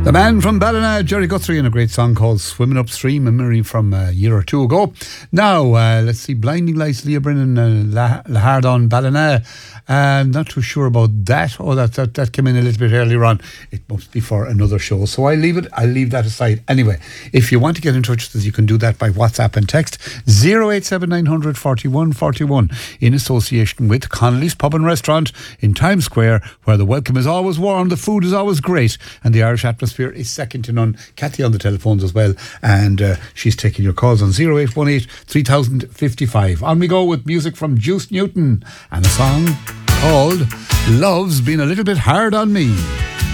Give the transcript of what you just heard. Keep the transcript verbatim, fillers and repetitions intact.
The man from Ballina, Jerry Guthrie, in a great song called Swimming Upstream, a memory from a year or two ago. Now, uh, let's see, Blinding Lights, Leah Brennan, uh, Lahardon, Ballina. Uh, not too sure about that. Oh, that, that that came in a little bit earlier on. It must be for another show. So I leave it. I'll leave that aside. Anyway, if you want to get in touch with us, you can do that by WhatsApp and text zero eight seven nine hundred forty-one forty-one in association with Connolly's Pub and Restaurant in Times Square, where the welcome is always warm, the food is always great, and the Irish atmosphere is second to none. Kathy on the telephones as well, and uh, she's taking your calls on zero eight one eight three thousand fifty-five. On we go with music from Juice Newton and a song called Love's Been a Little Bit Hard on Me.